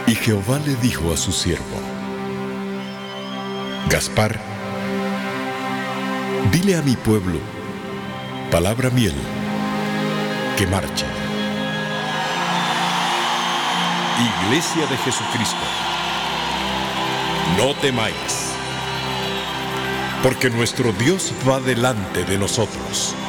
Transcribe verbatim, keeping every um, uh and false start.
Y Jehová le dijo a su siervo: Gaspar, dile a mi pueblo, palabra miel, que marche. Iglesia de Jesucristo, no temáis, porque nuestro Dios va delante de nosotros.